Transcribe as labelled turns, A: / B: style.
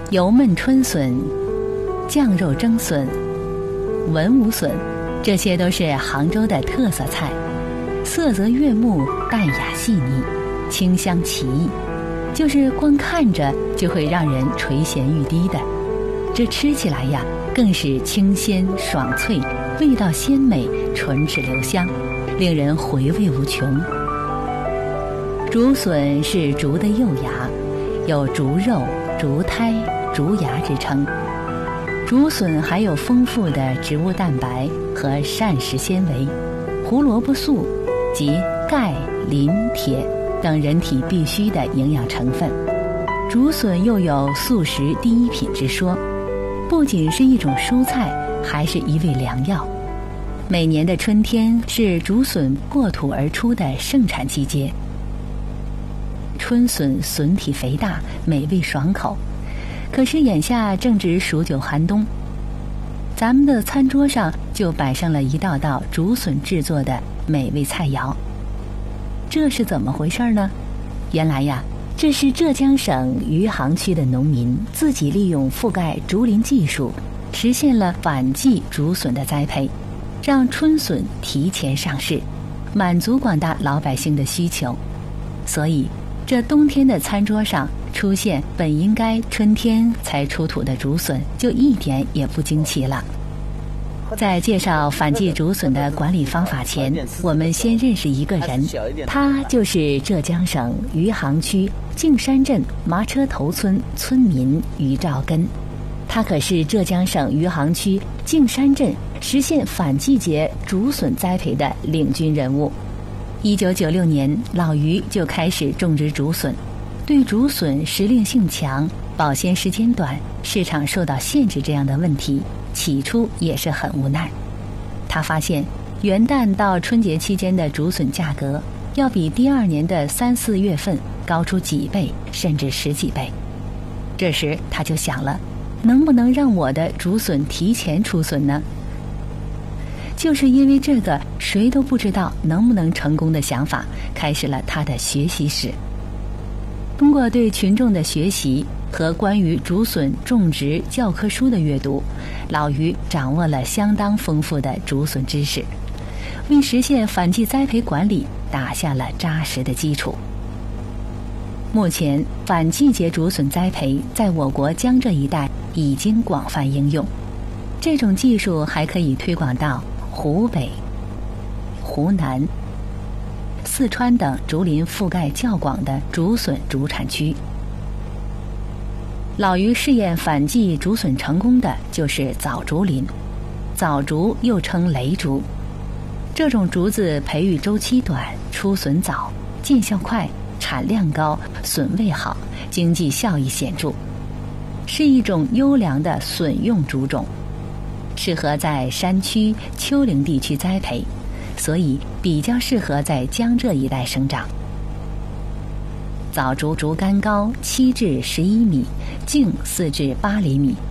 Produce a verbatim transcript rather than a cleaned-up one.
A: 油焖春笋、酱肉蒸笋、文武笋，这些都是杭州的特色菜，色泽悦目，淡雅细腻，清香奇异，就是光看着就会让人垂涎欲滴的。这吃起来呀，更是清鲜爽脆，味道鲜美，唇齿留香，令人回味无穷。竹笋是竹的幼芽，有竹肉、竹胎、竹芽之称。竹笋含有丰富的植物蛋白和膳食纤维、胡萝卜素及钙、磷、铁等人体必需的营养成分。竹笋又有素食第一品之说，不仅是一种蔬菜，还是一味良药。每年的春天是竹笋破土而出的盛产季节。春笋笋体肥大，美味爽口。可是眼下正值数九寒冬，咱们的餐桌上就摆上了一道道竹笋制作的美味菜肴。这是怎么回事呢？原来呀，这是浙江省余杭区的农民自己利用覆盖竹林技术，实现了反季竹笋的栽培，让春笋提前上市，满足广大老百姓的需求。所以这冬天的餐桌上出现本应该春天才出土的竹笋，就一点也不惊奇了。在介绍反季竹笋的管理方法前，我们先认识一个人，他就是浙江省余杭区径山镇麻车头村村民于兆根。他可是浙江省余杭区径山镇实现反季节竹笋栽培的领军人物。一九九六年，老于就开始种植竹笋。对竹笋时令性强、保鲜时间短、市场受到限制这样的问题，起初也是很无奈。他发现元旦到春节期间的竹笋价格要比第二年的三四月份高出几倍，甚至十几倍。这时他就想了，能不能让我的竹笋提前出笋呢？就是因为这个谁都不知道能不能成功的想法，开始了他的学习史。通过对群众的学习和关于竹笋种植教科书的阅读，老于掌握了相当丰富的竹笋知识，为实现反季栽培管理打下了扎实的基础。目前，反季节竹笋栽培在我国江浙一带已经广泛应用，这种技术还可以推广到湖北、湖南、四川等竹林覆盖较广的竹笋主产区。老于试验反季竹笋成功的就是枣竹林。枣竹又称雷竹，这种竹子培育周期短，出笋早，见效快，产量高，笋味好，经济效益显著，是一种优良的笋用竹种，适合在山区、丘陵地区栽培，所以比较适合在江浙一带生长。枣竹竹竿高七至十一米，径四至八厘米，